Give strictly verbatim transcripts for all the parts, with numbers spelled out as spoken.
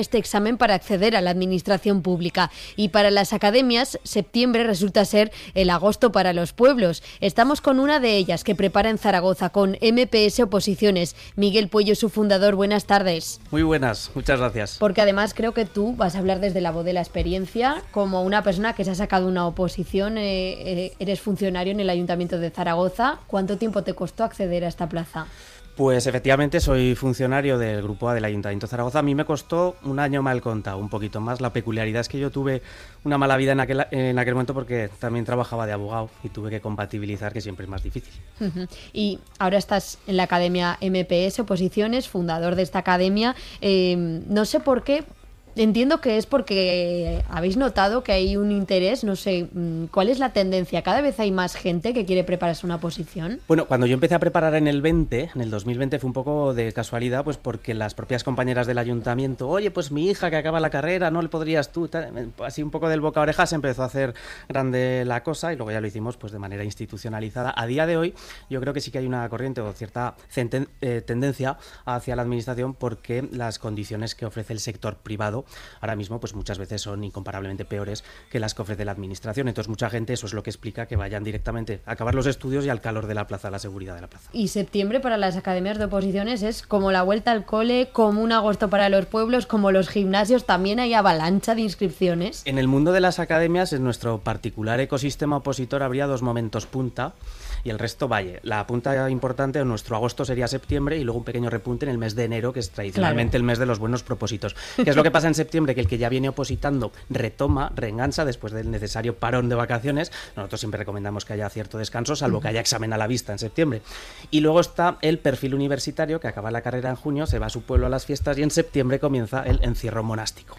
este examen para acceder a la administración pública. Y para las academias, septiembre resulta ser el agosto para los pueblos. Estamos con una de ellas que prepara en Zaragoza, con M P S Oposiciones. Miguel Puello, su fundador, buenas tardes. Muy buenas, muchas gracias. Porque además creo que tú vas a hablar desde la voz de la experiencia, como una persona que se ha sacado una oposición, eh, eh, eres funcionario en el Ayuntamiento de Zaragoza. ¿Cuánto tiempo te costó acceder a esta plaza? Pues efectivamente soy funcionario del Grupo A del Ayuntamiento de Zaragoza. A mí me costó un año mal contado, un poquito más. La peculiaridad es que yo tuve una mala vida en aquel, en aquel momento porque también trabajaba de abogado y tuve que compatibilizar, que siempre es más difícil. Uh-huh. Y ahora estás en la Academia M P S Oposiciones, fundador de esta academia. Eh, no sé por qué. Entiendo que es porque habéis notado que hay un interés, no sé, ¿cuál es la tendencia? ¿Cada vez hay más gente que quiere prepararse una oposición? Bueno, cuando yo empecé a preparar en el veinte, en el dos mil veinte, fue un poco de casualidad, pues porque las propias compañeras del ayuntamiento, oye, pues mi hija que acaba la carrera, ¿no le podrías tú? Así un poco del boca a oreja se empezó a hacer grande la cosa y luego ya lo hicimos pues de manera institucionalizada. A día de hoy yo creo que sí que hay una corriente o cierta centen- eh, tendencia hacia la administración porque las condiciones que ofrece el sector privado ahora mismo pues muchas veces son incomparablemente peores que las que ofrece la administración. Entonces mucha gente, eso es lo que explica que vayan directamente a acabar los estudios y al calor de la plaza, a la seguridad de la plaza. Y septiembre para las academias de oposiciones es como la vuelta al cole, como un agosto para los pueblos, como los gimnasios, también hay avalancha de inscripciones. En el mundo de las academias, en nuestro particular ecosistema opositor, habría dos momentos punta y el resto valle. La punta importante en nuestro agosto sería septiembre y luego un pequeño repunte en el mes de enero, que es tradicionalmente claro. el mes de los buenos propósitos. ¿Qué es lo que pasa en septiembre? Que el que ya viene opositando retoma, reengancha después del necesario parón de vacaciones. Nosotros siempre recomendamos que haya cierto descanso, salvo uh-huh. que haya examen a la vista en septiembre. Y luego está el perfil universitario, que acaba la carrera en junio, se va a su pueblo a las fiestas y en septiembre comienza el encierro monástico.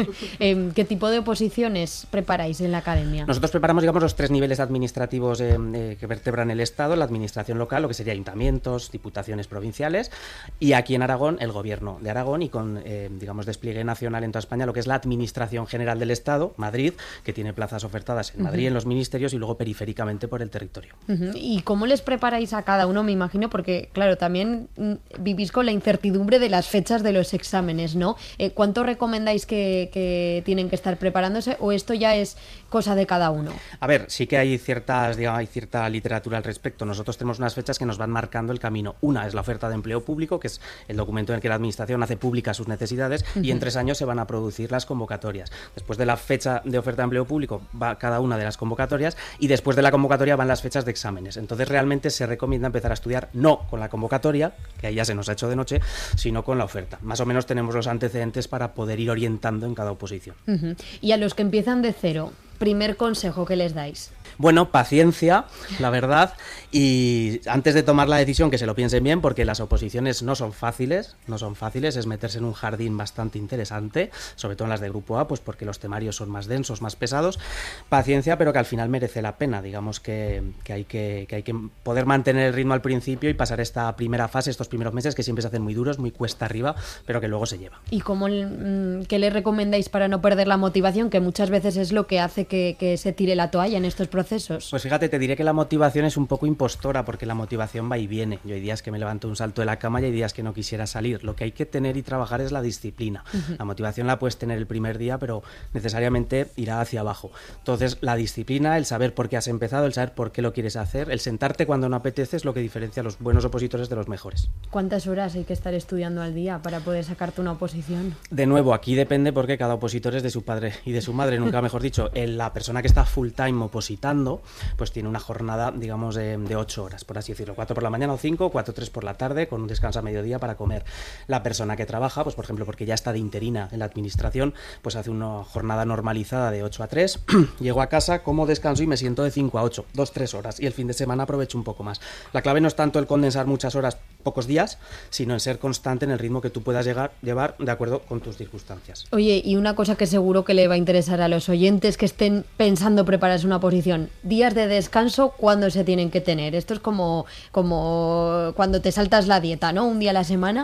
¿Qué tipo de oposiciones preparáis en la academia? Nosotros preparamos, digamos, los tres niveles administrativos eh, eh, que vertebran el Estado, la administración local, lo que sería ayuntamientos, diputaciones provinciales, y aquí en Aragón, el gobierno de Aragón, y con, eh, digamos, despliegue nacional en toda España, lo que es la Administración General del Estado, Madrid, que tiene plazas ofertadas en Madrid, uh-huh. en los ministerios, y luego periféricamente por el territorio. Uh-huh. ¿Y cómo les preparáis a cada uno? Me imagino, porque, claro, también vivís con la incertidumbre de las fechas de los exámenes, ¿no? Eh, ¿Cuánto recomendáis que, que tienen que estar preparándose, o esto ya es cosa de cada uno? A ver, sí que hay ciertas, digamos, hay cierta literatura al respecto. Nosotros tenemos unas fechas que nos van marcando el camino. Una es la oferta de empleo público, que es el documento en el que la administración hace públicas sus necesidades, uh-huh. y en tres años se van a producir las convocatorias. Después de la fecha de oferta de empleo público va cada una de las convocatorias y después de la convocatoria van las fechas de exámenes. Entonces realmente se recomienda empezar a estudiar no con la convocatoria, que ahí ya se nos ha hecho de noche, sino con la oferta. Más o menos tenemos los antecedentes para poder ir orientando en cada oposición. Uh-huh. Y a los que empiezan de cero, primer consejo que les dais. Bueno, paciencia, la verdad, y antes de tomar la decisión que se lo piensen bien, porque las oposiciones no son fáciles, no son fáciles, es meterse en un jardín bastante interesante, sobre todo en las de Grupo A, pues porque los temarios son más densos, más pesados. Paciencia, pero que al final merece la pena, digamos que, que, hay que, que hay que poder mantener el ritmo al principio y pasar esta primera fase, estos primeros meses que siempre se hacen muy duros, muy cuesta arriba, pero que luego se lleva. ¿Y cómo, qué le recomendáis para no perder la motivación, que muchas veces es lo que hace que, que se tire la toalla en estos procesos? Pues fíjate, te diré que la motivación es un poco impostora, porque la motivación va y viene. Yo hay días que me levanto un salto de la cama y hay días que no quisiera salir. Lo que hay que tener y trabajar es la disciplina. Uh-huh. La motivación la puedes tener el primer día, pero necesariamente irá hacia abajo. Entonces, la disciplina, el saber por qué has empezado, el saber por qué lo quieres hacer, el sentarte cuando no apetece es lo que diferencia a los buenos opositores de los mejores. ¿Cuántas horas hay que estar estudiando al día para poder sacarte una oposición? De nuevo, aquí depende porque cada opositor es de su padre y de su madre, nunca mejor dicho. La persona que está full time opositando, pues tiene una jornada, digamos, de, de ocho horas, por así decirlo, cuatro por la mañana o cinco, cuatro o tres por la tarde, con un descanso a mediodía para comer. La persona que trabaja, pues por ejemplo, porque ya está de interina en la administración, pues hace una jornada normalizada de ocho a tres, llego a casa, como descanso y me siento de cinco a ocho, dos, tres horas, y el fin de semana aprovecho un poco más. La clave no es tanto el condensar muchas horas, pocos días, sino en ser constante en el ritmo que tú puedas llegar, llevar de acuerdo con tus circunstancias. Oye, y una cosa que seguro que le va a interesar a los oyentes que estén pensando prepararse una oposición, días de descanso, ¿cuándo se tienen que tener? Esto es como, como cuando te saltas la dieta, ¿no? Un día a la semana.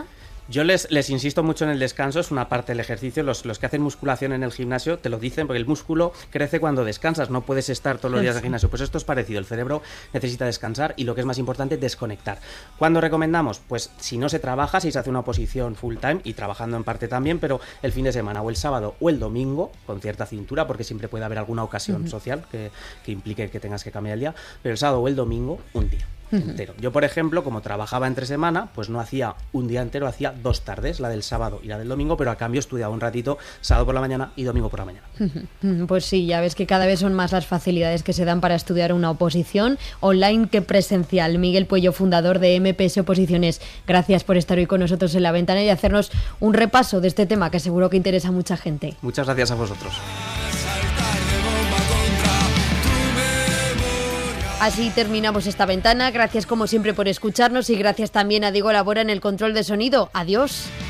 Yo les, les insisto mucho en el descanso, es una parte del ejercicio. Los, los que hacen musculación en el gimnasio te lo dicen, porque el músculo crece cuando descansas, no puedes estar todos los días en el gimnasio. Pues esto es parecido, el cerebro necesita descansar y lo que es más importante, desconectar. ¿Cuándo recomendamos? Pues si no se trabaja, si se hace una oposición full time y trabajando en parte también, pero el fin de semana o el sábado o el domingo, con cierta cintura, porque siempre puede haber alguna ocasión uh-huh. social que, que implique que tengas que cambiar el día, pero el sábado o el domingo, un día. Entero. Yo, por ejemplo, como trabajaba entre semana, pues no hacía un día entero, hacía dos tardes, la del sábado y la del domingo, pero a cambio estudiaba un ratito sábado por la mañana y domingo por la mañana. Pues sí, ya ves que cada vez son más las facilidades que se dan para estudiar una oposición online que presencial. Miguel Puello, fundador de M P S Oposiciones, gracias por estar hoy con nosotros en La Ventana y hacernos un repaso de este tema que seguro que interesa a mucha gente. Muchas gracias a vosotros. Así terminamos esta ventana. Gracias como siempre por escucharnos y gracias también a Diego Labora en el control de sonido. Adiós.